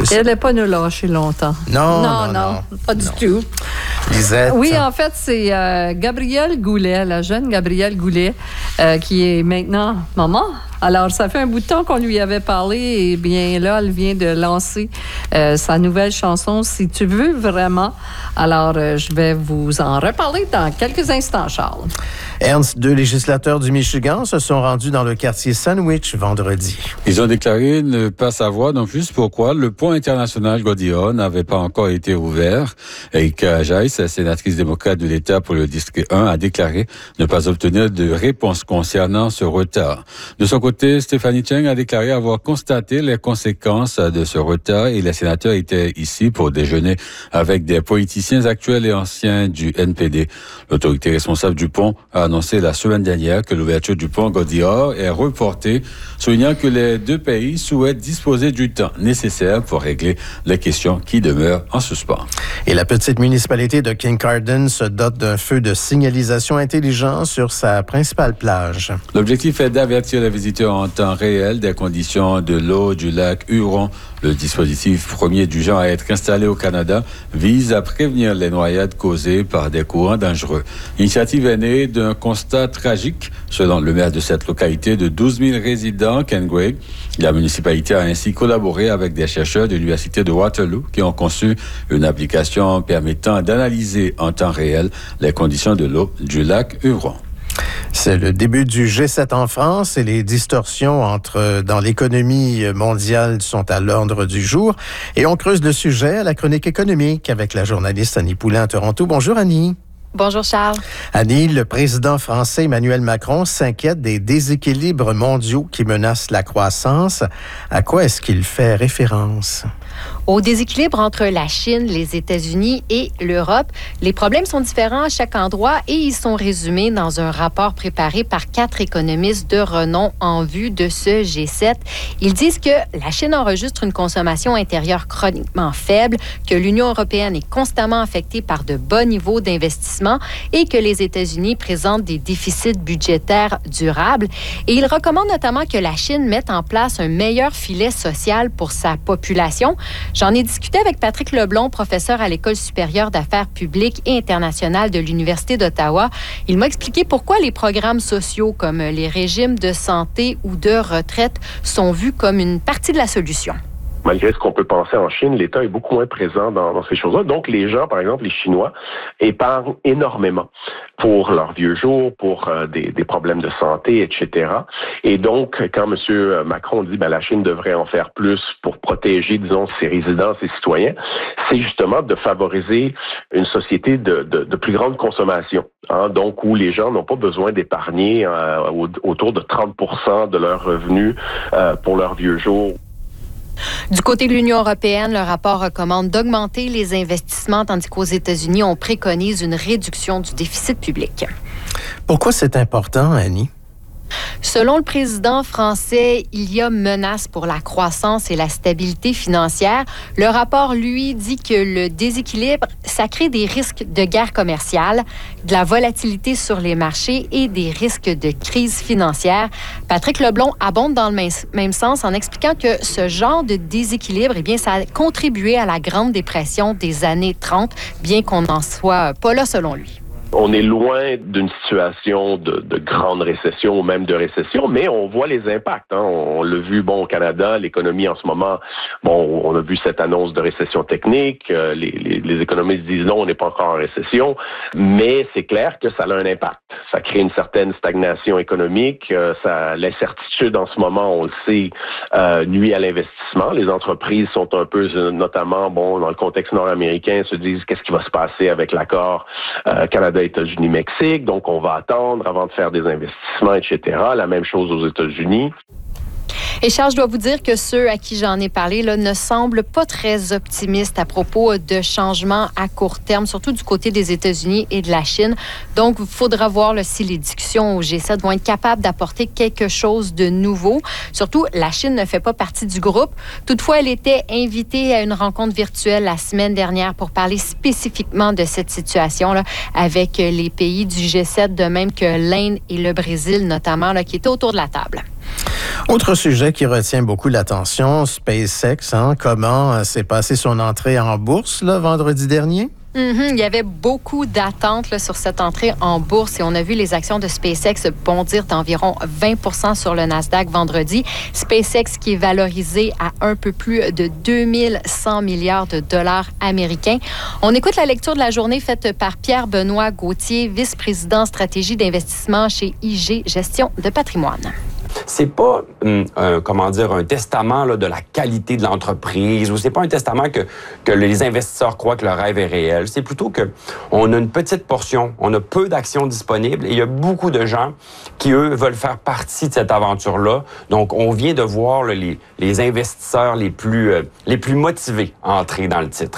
Elle n'est pas nous lâcher longtemps. Non, pas du tout. Lisette. Oui, en fait, c'est Gabrielle Goulet, la jeune Gabrielle Goulet, qui est maintenant maman. Alors, ça fait un bout de temps qu'on lui avait parlé et bien là, elle vient de lancer sa nouvelle chanson « Si tu veux vraiment ». Alors, je vais vous en reparler dans quelques instants, Charles. Ernst, 2 législateurs du Michigan se sont rendus dans le quartier Sandwich vendredi. Ils ont déclaré ne pas savoir non plus pourquoi le pont international Gordillon n'avait pas encore été ouvert. Erika Jaïs, sénatrice démocrate de l'État pour le district 1, a déclaré ne pas obtenir de réponse concernant ce retard. De son côté, Stéphanie Cheng a déclaré avoir constaté les conséquences de ce retard et les sénateurs étaient ici pour déjeuner avec des politiciens actuels et anciens du NPD. L'autorité responsable du pont a annoncé la semaine dernière que l'ouverture du pont Gordillon est reportée, soulignant que les deux pays souhaitent disposer du temps nécessaire pour régler les questions qui demeurent en suspens. Et la petite municipalité de Kincardine se dote d'un feu de signalisation intelligent sur sa principale plage. L'objectif est d'avertir les visiteurs en temps réel des conditions de l'eau du lac Huron. Le dispositif premier du genre à être installé au Canada vise à prévenir les noyades causées par des courants dangereux. L'initiative est née d'un constat tragique. Selon le maire de cette localité de 12 000 résidents, Ken Gregg, la municipalité a ainsi collaboré avec des chercheurs de l'Université de Waterloo qui ont conçu une application permettant d'analyser en temps réel les conditions de l'eau du lac Huron. C'est le début du G7 en France et les distorsions dans l'économie mondiale sont à l'ordre du jour. Et on creuse le sujet à la chronique économique avec la journaliste Annie Poulain à Toronto. Bonjour Annie. Bonjour Charles. Annie, le président français Emmanuel Macron s'inquiète des déséquilibres mondiaux qui menacent la croissance. À quoi est-ce qu'il fait référence? Au déséquilibre entre la Chine, les États-Unis et l'Europe. Les problèmes sont différents à chaque endroit et ils sont résumés dans un rapport préparé par 4 économistes de renom en vue de ce G7. Ils disent que la Chine enregistre une consommation intérieure chroniquement faible, que l'Union européenne est constamment affectée par de bas niveaux d'investissement et que les États-Unis présentent des déficits budgétaires durables. Et ils recommandent notamment que la Chine mette en place un meilleur filet social pour sa population. J'en ai discuté avec Patrick Leblond, professeur à l'École supérieure d'affaires publiques et internationales de l'Université d'Ottawa. Il m'a expliqué pourquoi les programmes sociaux comme les régimes de santé ou de retraite sont vus comme une partie de la solution. Malgré ce qu'on peut penser en Chine, l'État est beaucoup moins présent dans ces choses-là. Donc, les gens, par exemple, les Chinois, épargnent énormément pour leurs vieux jours, pour des problèmes de santé, etc. Et donc, quand M. Macron dit la Chine devrait en faire plus pour protéger, disons, ses résidents, ses citoyens, c'est justement de favoriser une société de plus grande consommation. Donc, où les gens n'ont pas besoin d'épargner autour de 30% de leurs revenus pour leurs vieux jours. Du côté de l'Union européenne, le rapport recommande d'augmenter les investissements, tandis qu'aux États-Unis, on préconise une réduction du déficit public. Pourquoi c'est important, Annie? Selon le président français, il y a menace pour la croissance et la stabilité financière. Le rapport, lui, dit que le déséquilibre, ça crée des risques de guerre commerciale, de la volatilité sur les marchés et des risques de crise financière. Patrick Leblond abonde dans le même sens en expliquant que ce genre de déséquilibre, ça a contribué à la Grande Dépression des années 30, bien qu'on n'en soit pas là selon lui. On est loin d'une situation de grande récession ou même de récession, mais on voit les impacts. On l'a vu, au Canada, l'économie en ce moment, on a vu cette annonce de récession technique. Les économistes disent non, on n'est pas encore en récession, mais c'est clair que ça a un impact. Ça crée une certaine stagnation économique. L'incertitude en ce moment, on le sait, nuit à l'investissement. Les entreprises sont un peu, notamment, dans le contexte nord-américain, se disent qu'est-ce qui va se passer avec l'accord Canada, États-Unis, Mexique. Donc, on va attendre avant de faire des investissements, etc. La même chose aux États-Unis. Et Charles, je dois vous dire que ceux à qui j'en ai parlé ne semblent pas très optimistes à propos de changements à court terme, surtout du côté des États-Unis et de la Chine. Donc, il faudra voir si les discussions au G7 vont être capables d'apporter quelque chose de nouveau. Surtout, la Chine ne fait pas partie du groupe. Toutefois, elle était invitée à une rencontre virtuelle la semaine dernière pour parler spécifiquement de cette situation avec les pays du G7, de même que l'Inde et le Brésil notamment, qui étaient autour de la table. Autre sujet qui retient beaucoup l'attention, SpaceX. Comment s'est passée son entrée en bourse là, vendredi dernier? Il y avait beaucoup d'attentes là, sur cette entrée en bourse et on a vu les actions de SpaceX bondir d'environ 20% sur le Nasdaq vendredi. SpaceX qui est valorisé à un peu plus de 2100 milliards de dollars américains. On écoute la lecture de la journée faite par Pierre-Benoît Gauthier, vice-président stratégie d'investissement chez IG Gestion de patrimoine. C'est pas un testament là, de la qualité de l'entreprise ou c'est pas un testament que les investisseurs croient que le rêve est réel. C'est plutôt que on a une petite portion, on a peu d'actions disponibles et il y a beaucoup de gens qui, eux, veulent faire partie de cette aventure-là. Donc, on vient de voir là, les investisseurs les plus motivés à entrer dans le titre.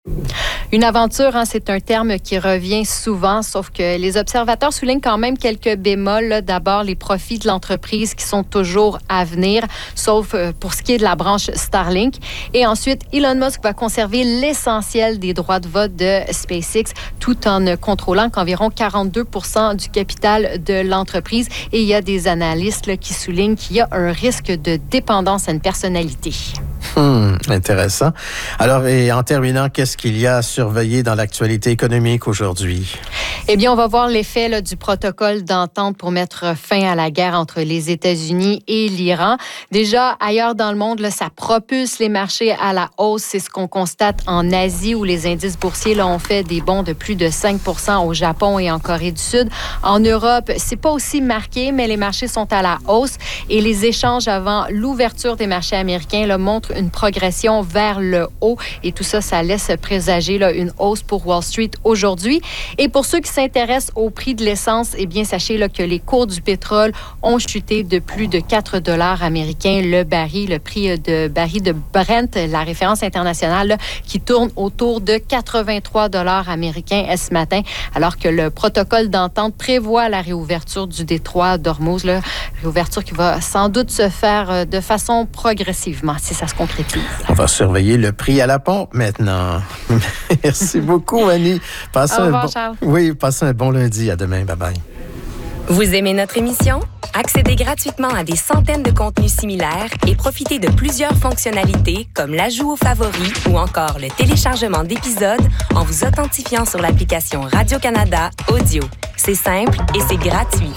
Une aventure, c'est un terme qui revient souvent, sauf que les observateurs soulignent quand même quelques bémols. Là. D'abord, les profits de l'entreprise qui sont toujours à venir, sauf pour ce qui est de la branche Starlink. Et ensuite, Elon Musk va conserver l'essentiel des droits de vote de SpaceX, tout en ne contrôlant qu'environ 42% du capital de l'entreprise. Et il y a des analystes là, qui soulignent qu'il y a un risque de dépendance à une personnalité. Intéressant. Alors, et en terminant, qu'est-ce qu'il y a à surveiller dans l'actualité économique aujourd'hui? Eh bien, on va voir l'effet là, du protocole d'entente pour mettre fin à la guerre entre les États-Unis et l'Iran. Déjà, ailleurs dans le monde, là, ça propulse les marchés à la hausse. C'est ce qu'on constate en Asie où les indices boursiers là, ont fait des bonds de plus de 5% au Japon et en Corée du Sud. En Europe, c'est pas aussi marqué, mais les marchés sont à la hausse et les échanges avant l'ouverture des marchés américains là, montrent une progression vers le haut et tout ça, ça laisse présager là, une hausse pour Wall Street aujourd'hui. Et pour ceux qui s'intéressent au prix de l'essence, eh bien, sachez là, que les cours du pétrole ont chuté de plus de 4 $ américains le baril, le prix de baril de Brent, la référence internationale là, qui tourne autour de 83 $ américains ce matin, alors que le protocole d'entente prévoit la réouverture du détroit d'Ormuz, là, réouverture qui va sans doute se faire de façon progressivement, si ça se concrétise. On va surveiller le prix à la pompe maintenant. Merci beaucoup, Annie. Au revoir, Charles. Oui, passez un bon lundi. À demain. Bye-bye. Vous aimez notre émission? Accédez gratuitement à des centaines de contenus similaires et profitez de plusieurs fonctionnalités comme l'ajout aux favoris ou encore le téléchargement d'épisodes en vous authentifiant sur l'application Radio-Canada Audio. C'est simple et c'est gratuit.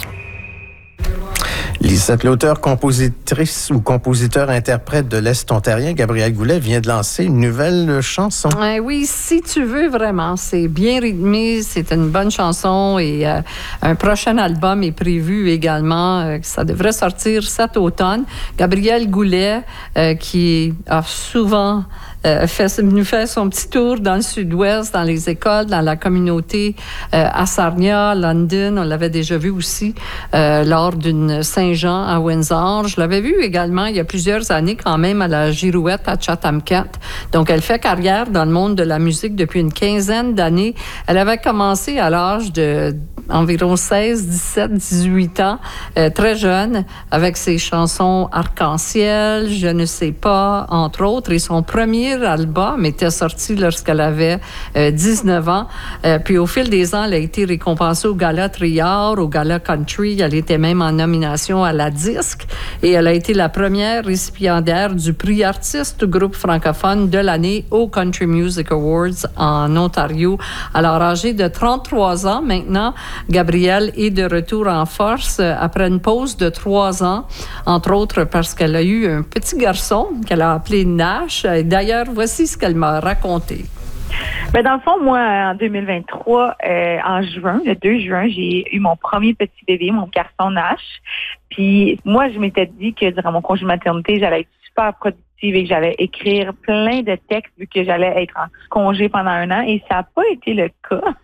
Lisette, l'auteur, compositrice ou compositeur-interprète de l'Est ontarien, Gabrielle Goulet, vient de lancer une nouvelle chanson. Oui, si tu veux vraiment. C'est bien rythmé, c'est une bonne chanson et un prochain album est prévu également. Ça devrait sortir cet automne. Gabrielle Goulet, qui a souvent nous fait son petit tour dans le sud-ouest, dans les écoles, dans la communauté à Sarnia, London. On l'avait déjà vu aussi lors d'une Saint-Jean à Windsor. Je l'avais vu également il y a plusieurs années quand même à la Girouette à Chatham-Kent. Donc, elle fait carrière dans le monde de la musique depuis une quinzaine d'années. Elle avait commencé à l'âge de environ 16, 17, 18 ans, très jeune, avec ses chansons Arc-en-ciel, Je ne sais pas, entre autres. Et son premier album était sorti lorsqu'elle avait 19 ans. Puis au fil des ans, elle a été récompensée au Gala Triard, au Gala Country. Elle était même en nomination à la disque. Et elle a été la première récipiendaire du prix artiste groupe francophone de l'année au Country Music Awards en Ontario. Alors, âgée de 33 ans maintenant, Gabrielle est de retour en force après une pause de 3 ans, entre autres parce qu'elle a eu un petit garçon qu'elle a appelé Nash. D'ailleurs, voici ce qu'elle m'a raconté. Ben dans le fond, moi, en 2023, en juin, le 2 juin, j'ai eu mon premier petit bébé, mon garçon Nash. Puis moi, je m'étais dit que durant mon congé de maternité, j'allais être super productive et que j'allais écrire plein de textes vu que j'allais être en congé pendant 1 an. Et ça n'a pas été le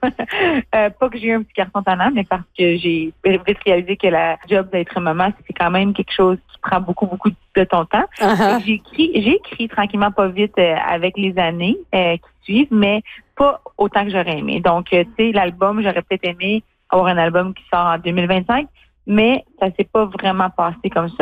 cas. Pas que j'ai eu un petit garçon tannant, mais parce que j'ai vite réalisé que la job d'être maman, c'est quand même quelque chose qui prend beaucoup de ton temps. Uh-huh. J'ai écrit tranquillement, pas vite, avec les années qui suivent, mais pas autant que j'aurais aimé. Donc, tu sais, l'album, j'aurais peut-être aimé avoir un album qui sort en 2025, mais ça s'est pas vraiment passé comme ça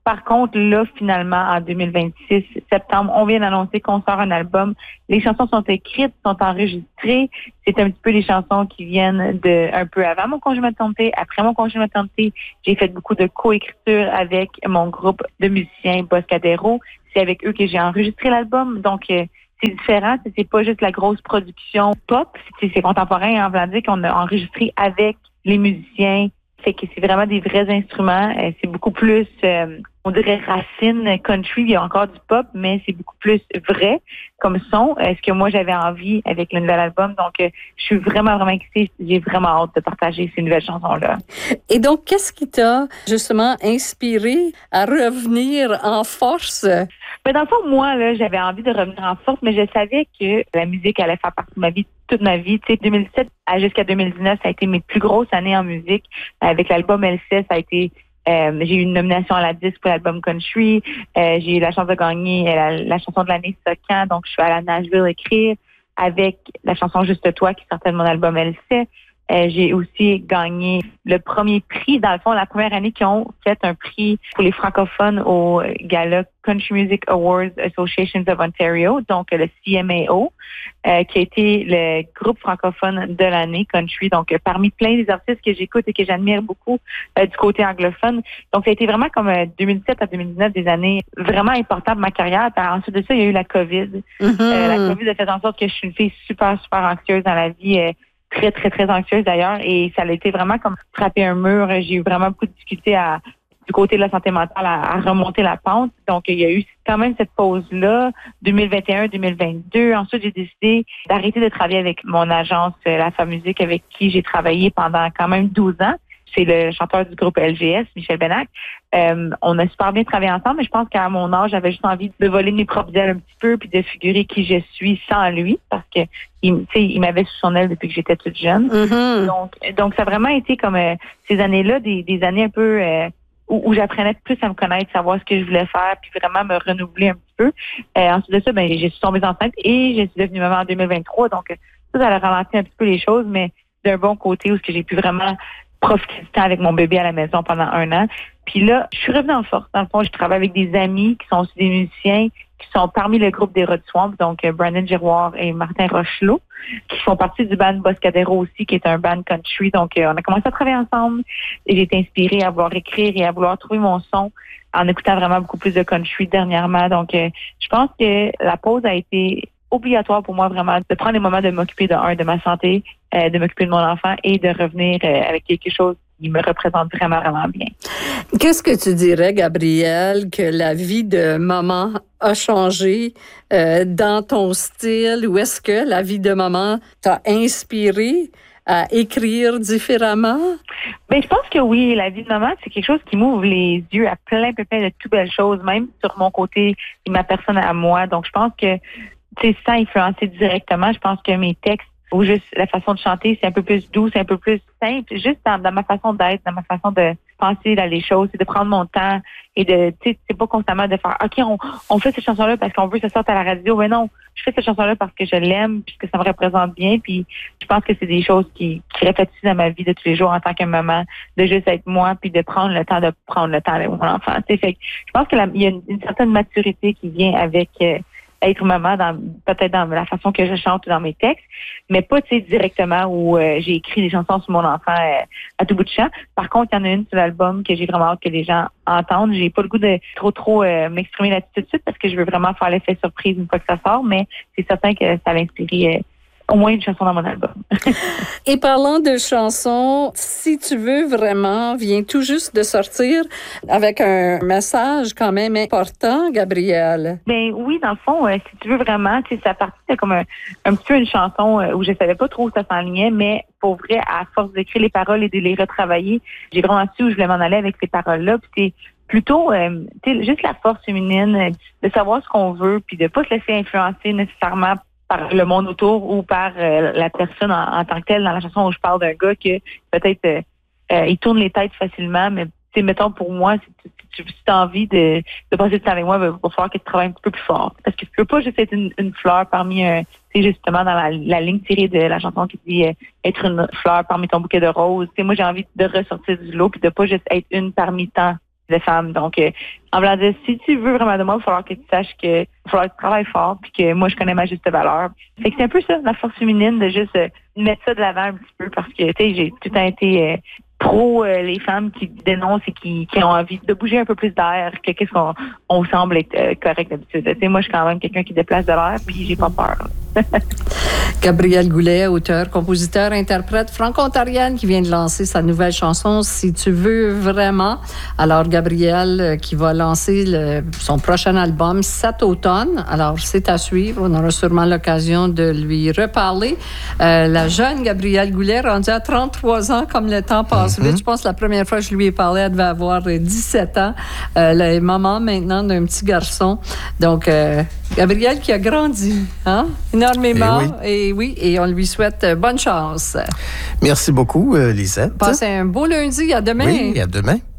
Par contre, là, finalement, en 2026, septembre, on vient d'annoncer qu'on sort un album. Les chansons sont écrites, sont enregistrées. C'est un petit peu les chansons qui viennent de un peu avant mon congé maternité, après mon congé maternité. J'ai fait beaucoup de coécriture avec mon groupe de musiciens Boscadero. C'est avec eux que j'ai enregistré l'album. Donc, c'est différent. C'est pas juste la grosse production pop. C'est contemporain, en voulant dire qu'on a enregistré avec les musiciens. Fait que c'est vraiment des vrais instruments. C'est beaucoup plus, on dirait racine country. Il y a encore du pop, mais c'est beaucoup plus vrai comme son. Ce que moi, j'avais envie avec le nouvel album. Donc, je suis vraiment, vraiment excitée. J'ai vraiment hâte de partager ces nouvelles chansons-là. Et donc, qu'est-ce qui t'a justement inspiré à revenir en force? Mais dans le fond, moi, là, j'avais envie de revenir en force, mais je savais que la musique allait faire partie de ma vie toute ma vie. Tu sais, 2007 jusqu'à 2019, ça a été mes plus grosses années en musique. Avec l'album LC, ça a été j'ai eu une nomination à la disque pour l'album country. J'ai eu la chance de gagner la chanson de l'année Socan. Donc, je suis allée à Nashville écrire avec la chanson Juste toi qui sortait de mon album LC. J'ai aussi gagné le premier prix, dans le fond, la première année qu'ils ont fait un prix pour les francophones au gala Country Music Awards Associations of Ontario, donc le CMAO, qui a été le groupe francophone de l'année country. Donc, parmi plein des artistes que j'écoute et que j'admire beaucoup du côté anglophone. Donc, ça a été vraiment comme 2007 à 2019 des années vraiment importantes de ma carrière. Puis, ensuite de ça, il y a eu la COVID. La COVID a fait en sorte que je suis une fille super, super anxieuse dans la vie. Très, très, très anxieuse d'ailleurs. Et ça a été vraiment comme frapper un mur. J'ai eu vraiment beaucoup de difficultés du côté de la santé mentale à remonter la pente. Donc, il y a eu quand même cette pause-là, 2021-2022. Ensuite, j'ai décidé d'arrêter de travailler avec mon agence La Femme Musique, avec qui j'ai travaillé pendant quand même 12 ans. C'est le chanteur du groupe LGS, Michel Benac. On a super bien travaillé ensemble, mais je pense qu'à mon âge, j'avais juste envie de voler mes propres ailes un petit peu puis de figurer qui je suis sans lui, parce que il m'avait sous son aile depuis que j'étais toute jeune. Donc, ça a vraiment été comme ces années-là, des années un peu où j'apprenais plus à me connaître, savoir ce que je voulais faire, puis vraiment me renouveler un petit peu. Ensuite de ça, j'ai suis tombée enceinte et je suis devenue maman en 2023. Donc, ça a ralenti un petit peu les choses, mais d'un bon côté où j'ai pu vraiment profiter du temps avec mon bébé à la maison pendant 1 an. Puis là, je suis revenue en force. Dans le fond, je travaille avec des amis qui sont aussi des musiciens, qui sont parmi le groupe des Rod Swamp, donc Brandon Giroir et Martin Rochelot, qui font partie du band Boscadero aussi, qui est un band country. Donc, on a commencé à travailler ensemble et j'ai été inspirée à vouloir écrire et à vouloir trouver mon son en écoutant vraiment beaucoup plus de country dernièrement. Donc, je pense que la pause a été obligatoire pour moi vraiment de prendre les moments de m'occuper de ma santé, de m'occuper de mon enfant et de revenir avec quelque chose qui me représente vraiment, vraiment bien. Qu'est-ce que tu dirais, Gabrielle, que la vie de maman a changé dans ton style, ou est-ce que la vie de maman t'a inspiré à écrire différemment? Ben, je pense que oui, la vie de maman, c'est quelque chose qui m'ouvre les yeux à plein de tout belles choses, même sur mon côté et ma personne à moi. Donc, je pense que sans influencer directement, je pense que mes textes ou juste la façon de chanter, c'est un peu plus doux, c'est un peu plus simple, juste dans ma façon d'être, dans ma façon de penser dans les choses, c'est de prendre mon temps et de, c'est pas constamment de faire, OK, on fait cette chanson-là parce qu'on veut que ça sorte à la radio, mais non, je fais cette chanson-là parce que je l'aime, puisque ça me représente bien, puis je pense que c'est des choses qui répétissent dans ma vie de tous les jours en tant que maman, de juste être moi, puis de prendre le temps avec mon enfant. Fait que je pense qu'il y a une certaine maturité qui vient avec être maman, peut-être dans la façon que je chante ou dans mes textes, mais pas directement où j'ai écrit des chansons sur mon enfant à tout bout de champ. Par contre, il y en a une sur l'album que j'ai vraiment hâte que les gens entendent. J'ai pas le goût de trop m'exprimer là-dessus tout de suite parce que je veux vraiment faire l'effet surprise une fois que ça sort, mais c'est certain que ça va inspirer au moins une chanson dans mon album. Et parlant de chansons, Si tu veux vraiment, vient tout juste de sortir avec un message quand même important, Gabrielle. Ben oui, dans le fond, Si tu veux vraiment, ça partit de comme un petit peu une chanson où je savais pas trop où ça s'enlignait, mais pour vrai, à force d'écrire les paroles et de les retravailler, j'ai vraiment su où je voulais m'en aller avec ces paroles-là. Puis c'est plutôt juste la force féminine, de savoir ce qu'on veut, puis de pas se laisser influencer nécessairement par le monde autour ou par la personne en tant que telle. Dans la chanson où je parle d'un gars que peut-être il tourne les têtes facilement, mais mettons pour moi, si tu as envie de passer du temps avec moi, il va falloir que tu travailles un petit peu plus fort. Parce que tu peux pas juste être une fleur parmi c'est justement dans la ligne tirée de la chanson qui dit être une fleur parmi ton bouquet de roses. Moi, j'ai envie de ressortir du lot puis de pas juste être une parmi tant de femmes. Donc, en voulant dire, si tu veux vraiment de moi, il va falloir que tu saches que il va falloir que tu travailles fort, puis que moi, je connais ma juste valeur. Fait que c'est un peu ça, la force féminine, de juste mettre ça de l'avant un petit peu, parce que, tu sais, j'ai tout le temps été pro les femmes qui dénoncent et qui ont envie de bouger un peu plus d'air que qu'est-ce qu'on semble être correct d'habitude. Tu sais, moi, je suis quand même quelqu'un qui déplace de l'air, puis j'ai pas peur. Gabrielle Goulet, auteure, compositeur, interprète franco-ontarienne qui vient de lancer sa nouvelle chanson « Si tu veux vraiment ». Alors, Gabrielle qui va lancer son prochain album cet automne. Alors, c'est à suivre. On aura sûrement l'occasion de lui reparler. La jeune Gabrielle Goulet, rendue à 33 ans, comme le temps passe vite. Je pense que la première fois que je lui ai parlé, elle devait avoir 17 ans. Elle est maman maintenant d'un petit garçon. Donc, Gabrielle qui a grandi, hein? Énormément. Et on lui souhaite bonne chance. Merci beaucoup, Lisette. Passez un beau lundi. À demain. Oui, à demain.